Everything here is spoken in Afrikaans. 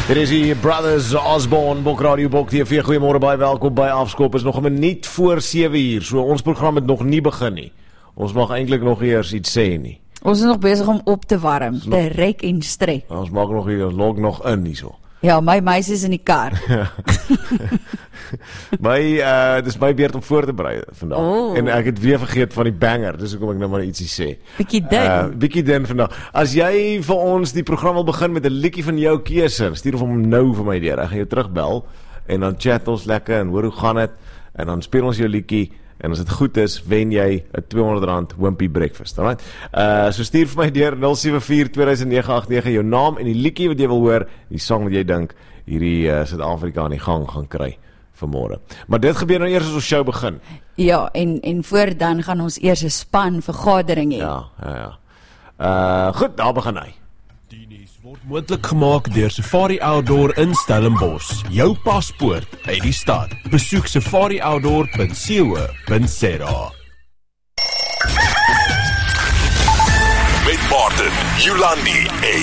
Dit is die Brothers Osborne, Bok Radio, Bok TV. Goeiemôre, baie welkom by Afskop. Is nog 'n minuut voor 7 uur, so ons program het nog nie begin nie. Ons mag eintlik nog eers iets sê nie. Ons is nog besig om op te warm, te rek en strek. Ons maak nog hier, ons log nog in hierso. Ja, my meisie is in die kar. Dis my beurt om voor te berei vandag. Oh. En ek het weer vergeet van die banger, dis hoekom ek nou maar ietsie sê. Bietjie dun. Vandag. As jy vir ons die program wil begin met 'n liedjie van jou keuse, stuur hom nou vir my deur. Ek gaan jou terugbel en dan chat ons lekker en hoor hoe gaan dit en dan speel ons jou liedjie. En as dit goed is, wen jy 'n R200 Wimpy breakfast, alright? So stuur vir my deur 074-2009-89 jou naam en die liedjie wat jy wil hoor, die sang wat jy dink hierdie Suid-Afrika aan die gang gaan kry vanmôre. Maar dit gebeur nou eers as ons show begin. Ja, en voor dan gaan ons eers 'n span vergadering hê. Ja. Goed, daar begin hy. Die nuus word moontlik gemaak deur Safari Outdoor in Stellenbosch. Jou paspoort uit die stad. Besoek safarioutdoor.co.za. Met Martin, Yolandi en